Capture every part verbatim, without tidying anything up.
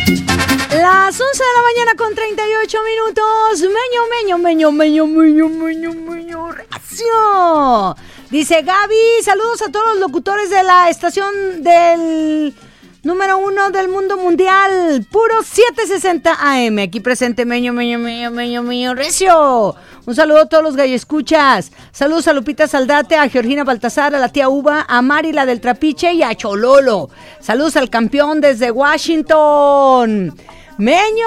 Las once de la mañana con treinta y ocho minutos. Meño, meño, meño, meño, meño, meño, meño, recio. Dice Gaby, saludos a todos los locutores de la estación del número uno del mundo mundial. Puro setecientos sesenta A M. Aquí presente Meño, meño, meño, meño, meño, recio. Un saludo a todos los galloescuchas. Saludos a Lupita Saldate, a Georgina Baltasar, a la tía Uva, a Mari, la del Trapiche y a Chololo. Saludos al campeón desde Washington. Meño,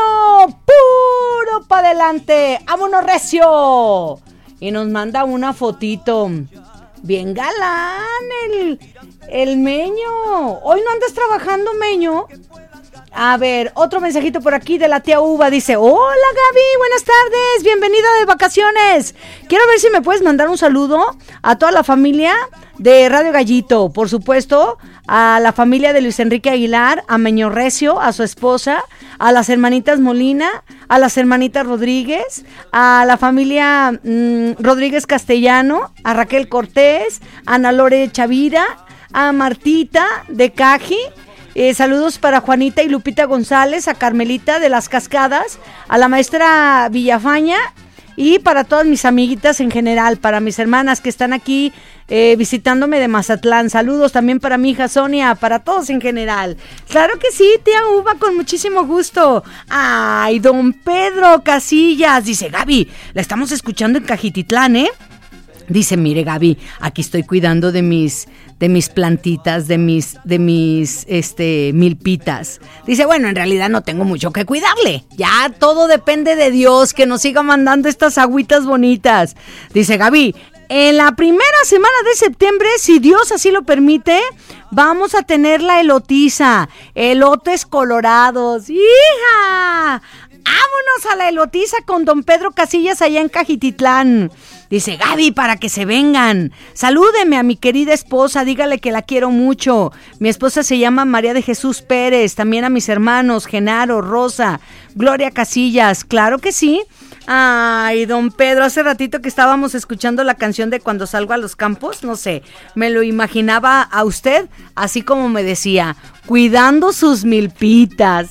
puro pa' adelante, vámonos recio. Y nos manda una fotito. Bien galán el, el Meño. Hoy no andas trabajando, Meño. A ver, otro mensajito por aquí de la tía Uva. Dice, hola Gaby, buenas tardes, bienvenida de vacaciones. Quiero ver si me puedes mandar un saludo a toda la familia de Radio Gallito. Por supuesto, a la familia de Luis Enrique Aguilar, a Meño Recio, a su esposa, a las hermanitas Molina, a las hermanitas Rodríguez, a la familia mmm, Rodríguez Castellano, a Raquel Cortés, a Ana Lore Chavira, a Martita de Caji. Eh, saludos para Juanita y Lupita González, a Carmelita de las Cascadas, a la maestra Villafaña y para todas mis amiguitas en general, para mis hermanas que están aquí eh, visitándome de Mazatlán. Saludos también para mi hija Sonia, para todos en general. Claro que sí, tía Uva, con muchísimo gusto. Ay, don Pedro Casillas, dice Gaby, la estamos escuchando en Cajititlán, ¿eh? Dice, mire Gaby, aquí estoy cuidando de mis, de mis plantitas, de mis, de mis, este, milpitas. Dice, bueno, en realidad no tengo mucho que cuidarle. Ya todo depende de Dios, que nos siga mandando estas agüitas bonitas. Dice Gaby, en la primera semana de septiembre, si Dios así lo permite, vamos a tener la elotiza, elotes colorados. ¡Hija! ¡Vámonos a la elotiza con don Pedro Casillas allá en Cajititlán! Dice Gaby, para que se vengan. Salúdeme a mi querida esposa, dígale que la quiero mucho. Mi esposa se llama María de Jesús Pérez. También a mis hermanos, Genaro, Rosa, Gloria Casillas. Claro que sí. Ay, don Pedro, hace ratito que estábamos escuchando la canción de Cuando salgo a los campos, no sé, me lo imaginaba a usted, así como me decía, cuidando sus milpitas.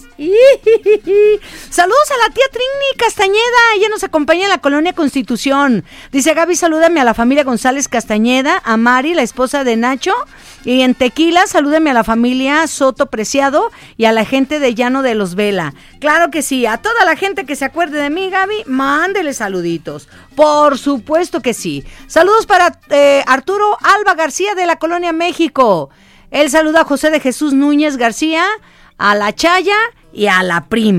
Saludos a la tía Trini Castañeda, ella nos acompaña en la Colonia Constitución. Dice Gaby, salúdame a la familia González Castañeda, a Mari, la esposa de Nacho, y en Tequila, salúdeme a la familia Soto Preciado y a la gente de Llano de los Vela. Claro que sí, a toda la gente que se acuerde de mí, Gaby, mándele saluditos. Por supuesto que sí. Saludos para eh, Arturo Alba García de la Colonia México. Él saluda a José de Jesús Núñez García, a la Chaya y a la prima.